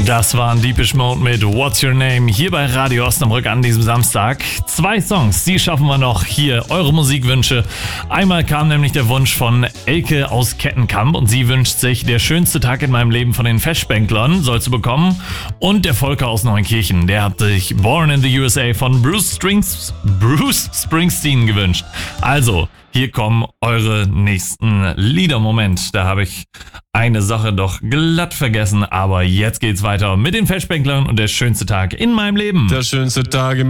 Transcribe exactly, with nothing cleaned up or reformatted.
Das waren Deepish Mode mit What's Your Name hier bei Radio Osnabrück an diesem Samstag. Zwei Songs, die schaffen wir noch. Hier eure Musikwünsche. Einmal kam nämlich der Wunsch von Elke aus Kettenkamp und sie wünscht sich Der schönste Tag in meinem Leben von den Festbänklern, sollst du bekommen. Und der Volker aus Neunkirchen, der hat sich Born in the U S A von Bruce, Strings, Bruce Springsteen gewünscht. Also, hier kommen eure nächsten Lieder. Moment, da habe ich eine Sache doch glatt vergessen, aber jetzt geht's weiter mit den Festbänklern und Der schönste Tag in meinem Leben. Der schönste Tag in